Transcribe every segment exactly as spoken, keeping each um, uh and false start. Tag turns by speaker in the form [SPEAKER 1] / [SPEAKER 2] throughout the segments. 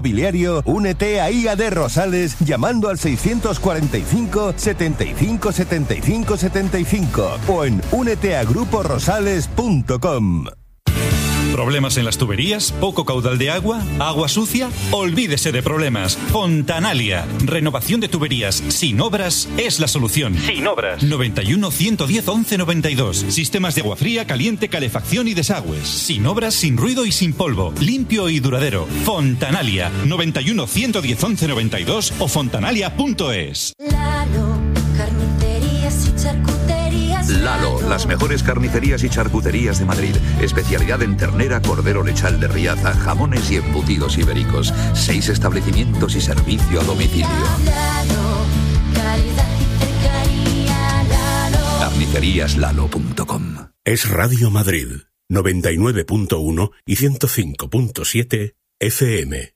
[SPEAKER 1] Inmobiliario, únete a I A D Rosales llamando al seiscientos cuarenta y cinco, setenta y cinco, setenta y cinco, setenta y cinco o en únete a grupo rosales punto com.
[SPEAKER 2] ¿Problemas en las tuberías? ¿Poco caudal de agua? ¿Agua sucia? Olvídese de problemas. Fontanalia. Renovación de tuberías sin obras es la solución. Sin obras. noventa y uno, ciento diez, once noventa y dos. Sistemas de agua fría, caliente, calefacción y desagües. Sin obras, sin ruido y sin polvo. Limpio y duradero. Fontanalia. noventa y uno, ciento diez, once noventa y dos o fontanalia punto es.
[SPEAKER 3] Lalo, carnicerías y charcuterías.
[SPEAKER 4] Lalo, las mejores carnicerías y charcuterías de Madrid. Especialidad en ternera, cordero lechal de Riaza, jamones y embutidos ibéricos. Seis establecimientos y servicio a domicilio.
[SPEAKER 3] Lalo, calidad y cercanía. Lalo.
[SPEAKER 4] carnicerías lalo punto com.
[SPEAKER 5] Es Radio Madrid, noventa y nueve punto uno y ciento cinco punto siete F M.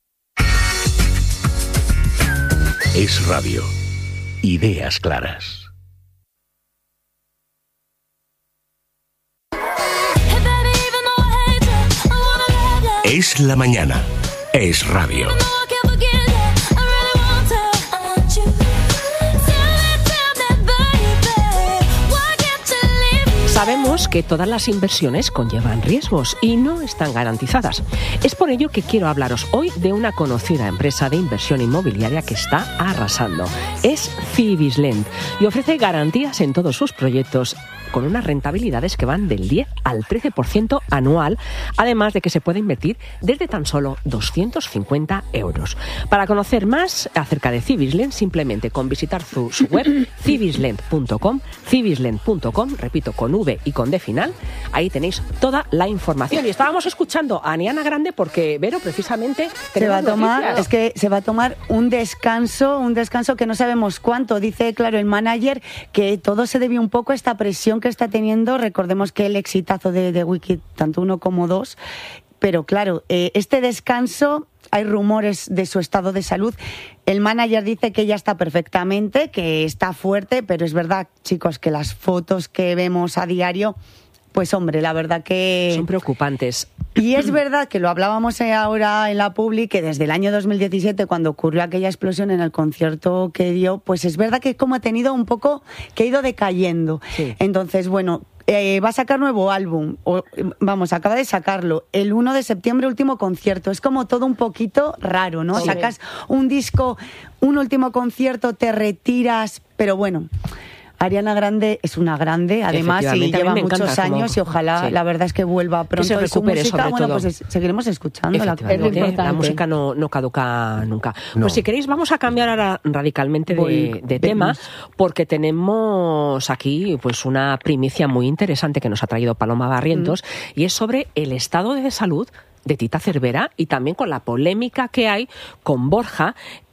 [SPEAKER 5] Es radio. Ideas claras. Es la mañana. Es radio.
[SPEAKER 6] Sabemos que todas las inversiones conllevan riesgos y no están garantizadas. Es por ello que quiero hablaros hoy de una conocida empresa de inversión inmobiliaria que está arrasando. Es Civislend y ofrece garantías en todos sus proyectos con unas rentabilidades que van del diez al trece por ciento anual, además de que se puede invertir desde tan solo doscientos cincuenta euros. Para conocer más acerca de Civislend, simplemente con visitar su, su web civislend punto com, civislend punto com, repito, con V y con D final, ahí tenéis toda la información. Y estábamos escuchando a Aniana Grande porque, Vero, precisamente
[SPEAKER 7] se va a tomar,
[SPEAKER 6] noticias.
[SPEAKER 7] es que se va a tomar un descanso, un descanso que no sabemos cuánto. Dice, claro, el manager que todo se debió un poco a esta presión que está teniendo. Recordemos que el exitazo de, de Wiki, tanto uno como dos, pero claro, eh, este descanso, hay rumores de su estado de salud. El manager dice que ya está perfectamente, que está fuerte, pero es verdad, chicos, que las fotos que vemos a diario, pues hombre, la verdad que
[SPEAKER 6] son preocupantes.
[SPEAKER 7] Y es verdad que lo hablábamos ahora en la Publi, que desde el año dos mil diecisiete, cuando ocurrió aquella explosión en el concierto que dio, pues es verdad que como ha tenido un poco, que ha ido decayendo. Sí. Entonces, bueno, eh, va a sacar nuevo álbum, o, vamos, acaba de sacarlo, el uno de septiembre, último concierto. Es como todo un poquito raro, ¿no? Sí. Sacas un disco, un último concierto, te retiras, pero bueno... Ariana Grande es una grande, además, y lleva muchos años como... y ojalá, sí. La verdad es que vuelva pronto. Que
[SPEAKER 6] se recupere,
[SPEAKER 7] y su música,
[SPEAKER 6] sobre
[SPEAKER 7] bueno,
[SPEAKER 6] todo.
[SPEAKER 7] Pues es, seguiremos escuchándola.
[SPEAKER 6] La música no, no caduca nunca. No. Pues si queréis vamos a cambiar ahora radicalmente de, de tema, porque tenemos aquí pues una primicia muy interesante que nos ha traído Paloma Barrientos, mm. y es sobre el estado de salud de Tita Cervera y también con la polémica que hay con Borja,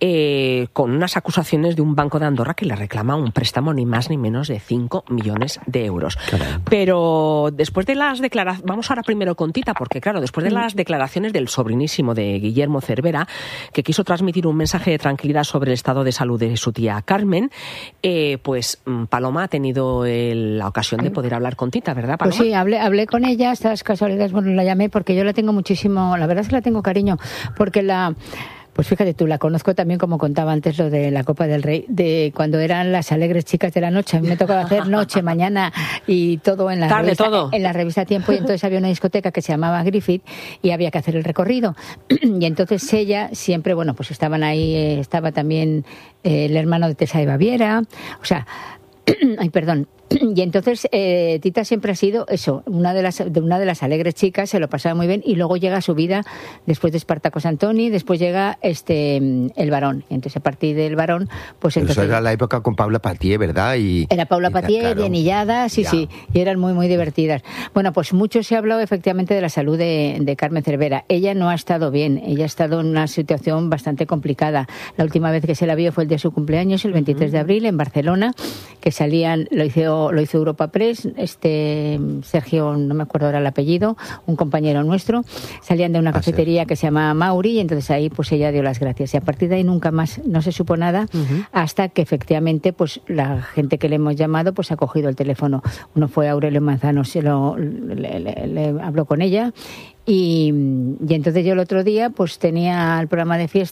[SPEAKER 6] eh, con unas acusaciones de un banco de Andorra que le reclama un préstamo ni más ni menos de cinco millones de euros. Caramba. Pero después de las declaraciones, vamos ahora primero con Tita, porque claro, después de las declaraciones del sobrinísimo de Guillermo Cervera, que quiso transmitir un mensaje de tranquilidad sobre el estado de salud de su tía Carmen, eh, pues Paloma ha tenido el, la ocasión de poder hablar con Tita, ¿verdad, Paloma?
[SPEAKER 8] Pues sí, hablé, hablé con ella, estas casualidades, bueno, la llamé porque yo la tengo muchísimo, la verdad es que la tengo cariño, porque la... Pues fíjate tú, la conozco también, como contaba antes lo de la Copa del Rey, de cuando eran las alegres chicas de la noche. A mí me tocaba hacer noche, mañana y todo en la
[SPEAKER 6] Tarde,
[SPEAKER 8] revista,
[SPEAKER 6] todo.
[SPEAKER 8] en la revista Tiempo, y entonces había una discoteca que se llamaba Griffith y había que hacer el recorrido. Y entonces ella siempre, bueno, pues estaban ahí, eh, estaba también eh, el hermano de Teresa de Baviera, o sea, ay, perdón. Y entonces eh, Tita siempre ha sido eso, una de las de una de las alegres chicas, se lo pasaba muy bien, y luego llega su vida después de Espartacos Antoni, después llega este el Varón. Entonces a partir del Varón, pues
[SPEAKER 9] Pero
[SPEAKER 8] entonces
[SPEAKER 9] eso era la época con Paula Patié, ¿verdad? Y
[SPEAKER 8] era Paula Patié, claro. De Anillada, sí, ya. sí, y eran muy muy divertidas. Bueno, pues mucho se ha hablado efectivamente de la salud de, de Carmen Cervera. Ella no ha estado bien, ella ha estado en una situación bastante complicada. La última vez que se la vio fue el día de su cumpleaños, el veintitrés uh-huh. de abril, en Barcelona, que salían, lo hizo hizo, lo hizo Europa Press, este Sergio, no me acuerdo ahora el apellido, un compañero nuestro, salían de una cafetería que se llama Mauri, y entonces ahí pues ella dio las gracias. Y a partir de ahí nunca más no se supo nada, uh-huh. hasta que efectivamente pues la gente que le hemos llamado pues ha cogido el teléfono. Uno fue Aurelio Manzano, se lo, le, le, le habló con ella. Y, y entonces yo el otro día pues tenía el programa de fiesta